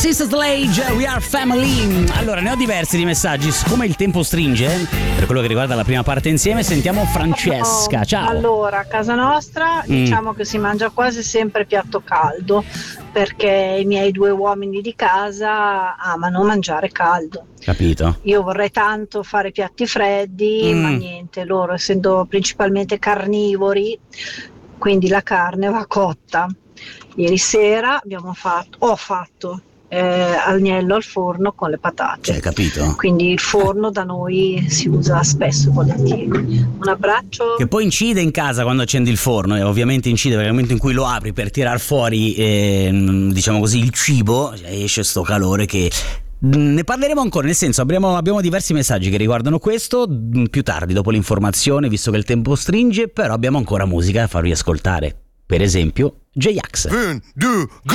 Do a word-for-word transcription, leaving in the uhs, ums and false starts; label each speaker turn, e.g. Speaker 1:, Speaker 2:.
Speaker 1: Sister Sledge, We Are Family. Allora, ne ho diversi di messaggi. Siccome il tempo stringe, per quello che riguarda la prima parte insieme, sentiamo Francesca. Ciao.
Speaker 2: Allora, a casa nostra
Speaker 1: Mm.
Speaker 2: diciamo che si mangia quasi sempre piatto caldo, perché i miei due uomini di casa amano mangiare caldo.
Speaker 1: Capito?
Speaker 2: Io vorrei tanto fare piatti freddi,
Speaker 1: Mm.
Speaker 2: ma niente, loro essendo principalmente carnivori, quindi la carne va cotta. Ieri sera abbiamo fatto, ho fatto eh, agnello al forno con le patate.
Speaker 1: Cioè, capito?
Speaker 2: Quindi il forno da noi si usa spesso e volentieri. Un abbraccio.
Speaker 1: Che poi incide in casa quando accendi il forno, e ovviamente incide perché nel momento in cui lo apri per tirar fuori, eh, diciamo così, il cibo, esce sto calore che... Ne parleremo ancora, nel senso abbiamo, abbiamo diversi messaggi che riguardano questo più tardi, dopo l'informazione, visto che il tempo stringe, però abbiamo ancora musica da farvi ascoltare. Per esempio, J-Ax.
Speaker 3: Un, due, go!